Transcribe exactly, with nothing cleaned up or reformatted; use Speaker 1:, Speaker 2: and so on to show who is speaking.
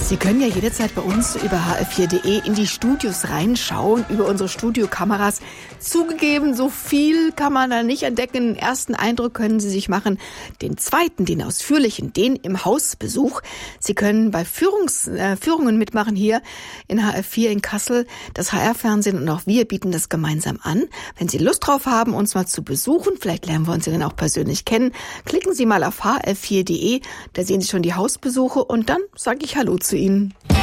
Speaker 1: Sie können ja jederzeit bei uns über h f vier punkt de in die Studios reinschauen, über unsere Studiokameras. Zugegeben, so viel kann man da nicht entdecken. Den ersten Eindruck können Sie sich machen. Den zweiten, den ausführlichen, den im Hausbesuch. Sie können bei Führungs, äh, Führungen mitmachen hier in H F vier in Kassel. Das H R-Fernsehen und auch wir bieten das gemeinsam an. Wenn Sie Lust drauf haben, uns mal zu besuchen, vielleicht lernen wir uns ja dann auch persönlich kennen, klicken Sie mal auf h f vier punkt de. Da sehen Sie schon die Hausbesuche und dann sage ich Hallo zu Ihnen.